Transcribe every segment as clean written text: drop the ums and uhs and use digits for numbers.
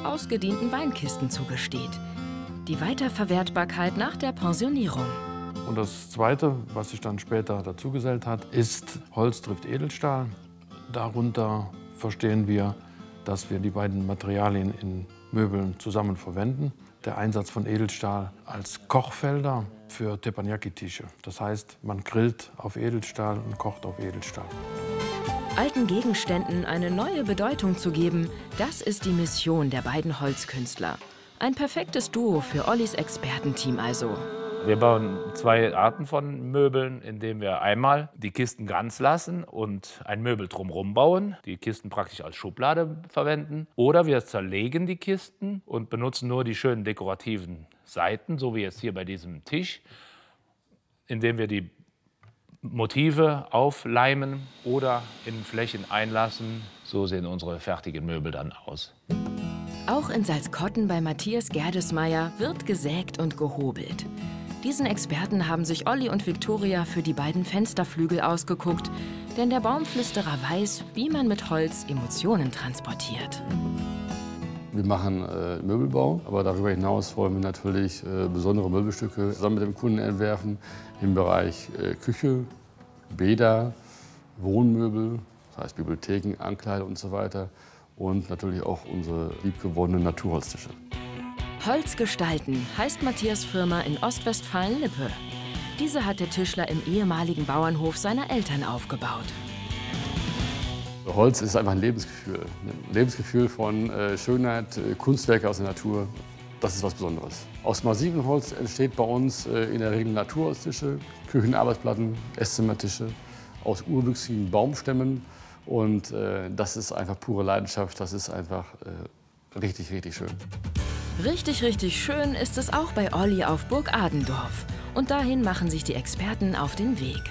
auch ausgedienten Weinkisten zugesteht. Die Weiterverwertbarkeit nach der Pensionierung. Und das Zweite, was sich dann später dazugesellt hat, ist Holz trifft Edelstahl. Darunter verstehen wir, dass wir die beiden Materialien in Möbeln zusammen verwenden. Der Einsatz von Edelstahl als Kochfelder für Teppanyaki-Tische. Das heißt, man grillt auf Edelstahl und kocht auf Edelstahl. Alten Gegenständen eine neue Bedeutung zu geben, das ist die Mission der beiden Holzkünstler. Ein perfektes Duo für Ollis Expertenteam also. Wir bauen zwei Arten von Möbeln, indem wir einmal die Kisten ganz lassen und ein Möbel drumherum bauen, die Kisten praktisch als Schublade verwenden. Oder wir zerlegen die Kisten und benutzen nur die schönen dekorativen Seiten, so wie jetzt hier bei diesem Tisch, indem wir die Motive aufleimen oder in Flächen einlassen. So sehen unsere fertigen Möbel dann aus. Auch in Salzkotten bei Matthias Gerdesmeyer wird gesägt und gehobelt. Diesen Experten haben sich Olli und Viktoria für die beiden Fensterflügel ausgeguckt, denn der Baumflüsterer weiß, wie man mit Holz Emotionen transportiert. Wir machen Möbelbau, aber darüber hinaus wollen wir natürlich besondere Möbelstücke zusammen mit dem Kunden entwerfen im Bereich Küche, Bäder, Wohnmöbel, das heißt Bibliotheken, Ankleide und so weiter und natürlich auch unsere liebgewonnenen Naturholztische. Holz gestalten heißt Matthias Firma in Ostwestfalen-Lippe. Diese hat der Tischler im ehemaligen Bauernhof seiner Eltern aufgebaut. Holz ist einfach ein Lebensgefühl. Ein Lebensgefühl von Schönheit, Kunstwerke aus der Natur. Das ist was Besonderes. Aus massivem Holz entsteht bei uns in der Regel Naturholztische, Küchenarbeitsplatten, Esszimmertische aus urwüchsigen Baumstämmen. Und das ist einfach pure Leidenschaft. Das ist einfach richtig, richtig schön. Richtig, richtig schön ist es auch bei Olli auf Burg Adendorf. Und dahin machen sich die Experten auf den Weg.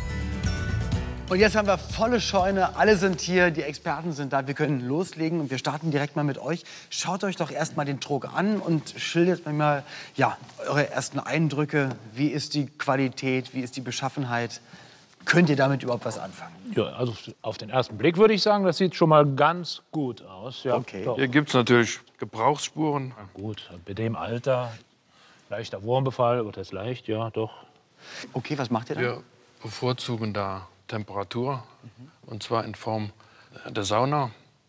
Und jetzt haben wir volle Scheune, alle sind hier, die Experten sind da, wir können loslegen und wir starten direkt mal mit euch. Schaut euch doch erst mal den Trog an und schildert mir mal ja, eure ersten Eindrücke. Wie ist die Qualität, wie ist die Beschaffenheit? Könnt ihr damit überhaupt was anfangen? Ja, also auf den ersten Blick würde ich sagen, das sieht schon mal ganz gut aus. Ja, okay. Hier gibt es natürlich Gebrauchsspuren. Na gut, bei dem Alter, leichter Wurmbefall, wird das leicht, ja, doch. Okay, was macht ihr dann? Wir bevorzugen da Temperatur, und zwar in Form der Sauna.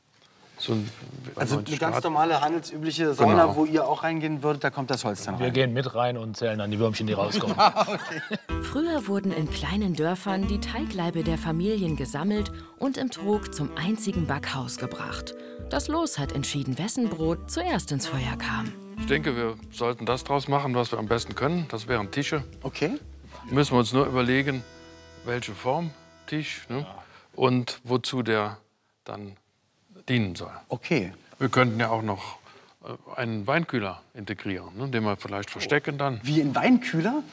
So also eine ganz normale, handelsübliche Sauna, genau, wo ihr auch reingehen würdet, da kommt das Holz dann rein? Wir gehen mit rein und zählen dann die Würmchen, die rauskommen. Okay. Früher wurden in kleinen Dörfern die Teiglaibe der Familien gesammelt und im Trog zum einzigen Backhaus gebracht. Das Los hat entschieden, wessen Brot zuerst ins Feuer kam. Ich denke, wir sollten das draus machen, was wir am besten können. Das wären Tische. Okay. Müssen wir uns nur überlegen, welche Form Tisch, ne? Und wozu der dann dienen soll. Okay. Wir könnten ja auch noch einen Weinkühler integrieren, ne? Den wir vielleicht verstecken dann. Wie ein Weinkühler?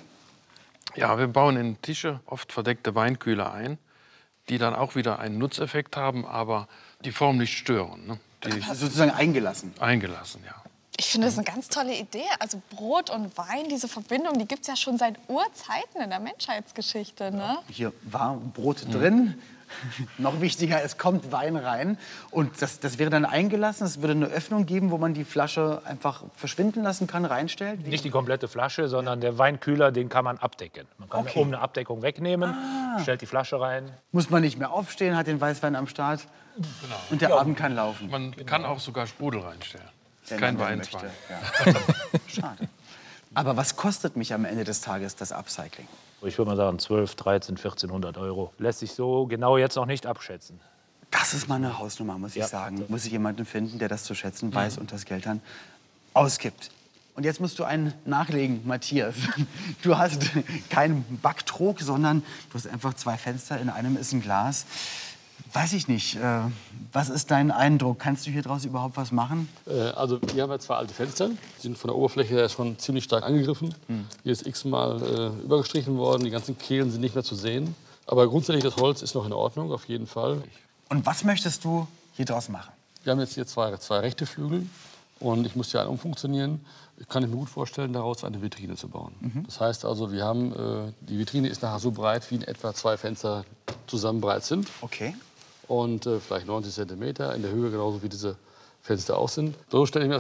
Ja, wir bauen in Tische oft verdeckte Weinkühler ein, die dann auch wieder einen Nutzeffekt haben, aber die Form nicht stören. Ne? Die Also sozusagen eingelassen? Eingelassen, ja. Ich finde das eine ganz tolle Idee. Also Brot und Wein, diese Verbindung, die gibt es ja schon seit Urzeiten in der Menschheitsgeschichte. Ne? Hier war Brot drin. Noch wichtiger, es kommt Wein rein. Und das wäre dann eingelassen? Es würde eine Öffnung geben, wo man die Flasche einfach verschwinden lassen kann, reinstellt? Wie? Nicht die komplette Flasche, sondern der Weinkühler, den kann man abdecken. Man kann oben eine Abdeckung wegnehmen, stellt die Flasche rein. Muss man nicht mehr aufstehen, hat den Weißwein am Start Genau. und der Abend kann laufen. Man kann auch sogar Sprudel reinstellen. Wenn Kein man Weißwein. möchte. Ja. Schade. Aber was kostet mich am Ende des Tages das Upcycling? Ich würde mal sagen 12, 13, 1400 Euro. Lässt sich so genau jetzt noch nicht abschätzen. Das ist mal eine Hausnummer, muss ich sagen. Muss ich jemanden finden, der das zu schätzen weiß Mhm. und das Geld dann ausgibt. Und jetzt musst du einen nachlegen, Matthias. Du hast keinen Backtrog, sondern du hast einfach zwei Fenster. In einem ist ein Glas. Weiß ich nicht. Was ist dein Eindruck? Kannst du hier draus überhaupt was machen? Also hier haben wir zwei alte Fenster. Die sind von der Oberfläche her schon ziemlich stark angegriffen. Hier ist x-mal übergestrichen worden. Die ganzen Kehlen sind nicht mehr zu sehen. Aber grundsätzlich, das Holz ist noch in Ordnung, auf jeden Fall. Und was möchtest du hier draus machen? Wir haben jetzt hier zwei rechte Flügel. Und ich muss hier einen umfunktionieren. Ich kann mir gut vorstellen, daraus eine Vitrine zu bauen. Das heißt also, wir haben, die Vitrine ist nachher so breit, wie in etwa zwei Fenster zusammen breit sind. Okay. Und vielleicht 90 cm in der Höhe, genauso wie diese Fenster auch sind. So stelle ich mir